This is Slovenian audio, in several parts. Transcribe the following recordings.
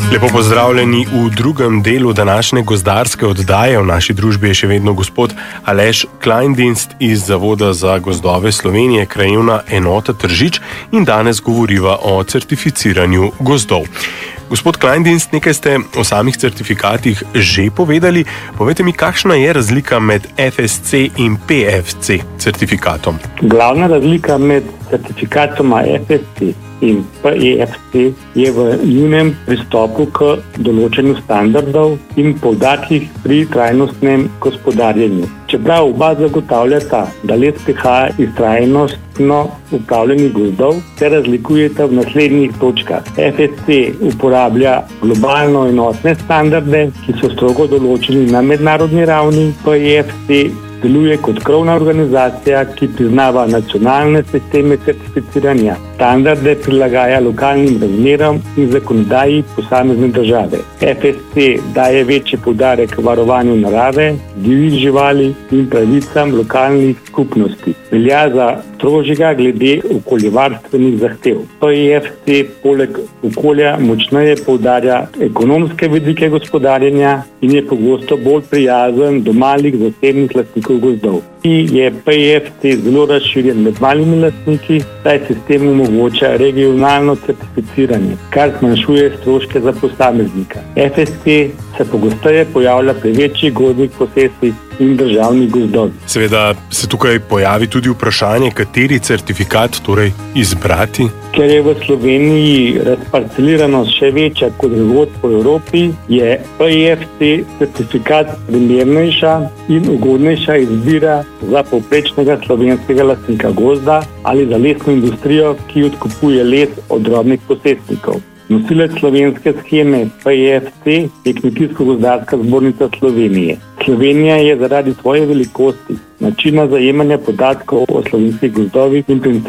Lepo pozdravljeni v drugem delu današnje gozdarske oddaje. V naši družbi je še vedno gospod Aleš Kleindienst iz Zavoda za gozdove Slovenije, krajevna enota Tržič, in danes govoriva o certificiranju gozdov. Gospod Kleindienst, nekaj ste o samih certifikatih že povedali. Povejte mi, kakšna je razlika med FSC in PEFC certifikatom? Glavna razlika med certifikatoma FSC in PEFC je v njunem pristopu k določenju standardov in poudarkih pri trajnostnem gospodarjenju. Čeprav oba zagotavljata, da les prihaja iz trajnostno upravljenih gozdov, se razlikujeta v naslednjih točkah. FSC uporablja globalno enotne standarde, ki so strogo določeni na mednarodni ravni. PEFC deluje kot krovna organizacija, ki priznava nacionalne sisteme certificiranja. Standarde prilagaja lokalnim razmeram in zakonodaji posamezne države. FSC daje večji poudarek varovanju narave, divjih živali in pravicam lokalnih skupnosti. Velja za strožjega glede okoljevarstvenih zahtev. PEFC poleg okolja močneje poudarja ekonomske vidike gospodarjenja in je pogosto bolj prijazen do malih zasebnih lastnikov gozdov. Je PEFC zelo razširjen med malimi lastniki, saj sistem omogoča regionalno certificiranje, kar zmanjšuje stroške za posameznika. FSC se pogosteje pojavlja pri večjih gozdnih posestvih in državnih gozdov. Seveda se tukaj pojavi tudi vprašanje, kateri certifikat torej izbrati. Ker je v Sloveniji razparceliranost še večja kot drugod po Evropi, je PEFC certifikat primernejša in ugodnejša izbira za povprečnega slovenskega lastnika gozda ali za lesno industrijo, ki odkupuje les od drobnih posestnikov. Nosilec slovenske sheme PEFC je Kmetijsko-gozdarska zbornica Slovenije. Slovenija je zaradi svoje velikosti, načina zajemanja podatkov o slovenskih gozdovih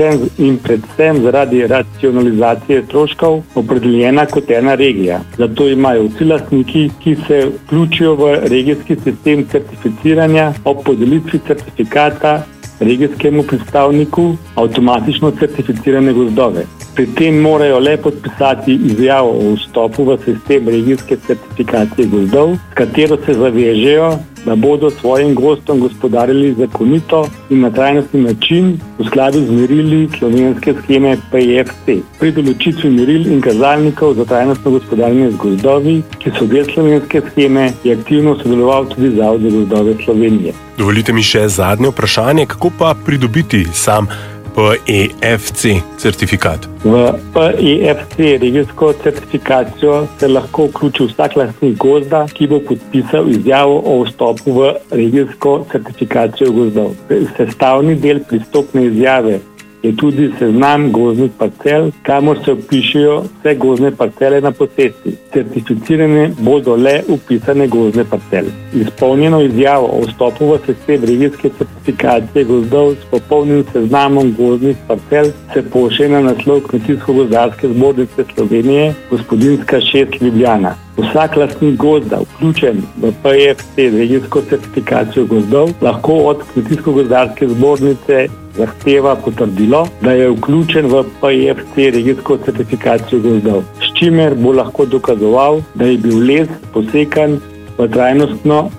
in predvsem zaradi racionalizacije stroškov opredeljena kot ena regija. Zato imajo vsi lastniki, ki se vključijo v regijski sistem certificiranja, ob podelitvi certifikata regijskemu predstavniku avtomatično certificirane gozdove. Pri tem morajo le podpisati izjavo o vstopu v sistem regijske certifikacije gozdov, s katero se zavežejo, da bodo svojim gozdom gospodarili zakonito in na trajnostni način v skladu z merili slovenske sheme PEFC. Pri določitvi meril in kazalnikov za trajnostno gospodarjenje z gozdovi, ki so del slovenske sheme, je aktivno sodeloval tudi Zavod za gozdove Slovenije. Dovolite mi še zadnje vprašanje, kako pa pridobiti sam PEFC certifikat? V PEFC regijsko certifikacijo se lahko vključi vsak lastnik gozda, ki bo podpisal izjavo o vstopu v regijsko certifikacijo gozdov. Sestavni del pristopne izjave je tudi seznam gozdnih parcel, kamor se vpišejo vse gozdne parcele na posesti. Certificirane bodo le vpisane gozdne parcele. Izpolnjeno izjavo o vstopu v sistem regijske certifikacije gozdov s popolnim seznamom gozdnih parcel se pošlje na naslov Kmetijsko-gozdarske zbornice Slovenije, Gospodinjska 6 Ljubljana. Vsak lastnik gozda, vključen v PEFC regijsko certifikacijo gozdov, lahko od Kmetijsko-gozdarske zbornice zahteva potrdilo, da je vključen v PEFC regijsko certifikacijo gozdov, s čimer bo lahko dokazoval, da je bil les posekan v trajnostno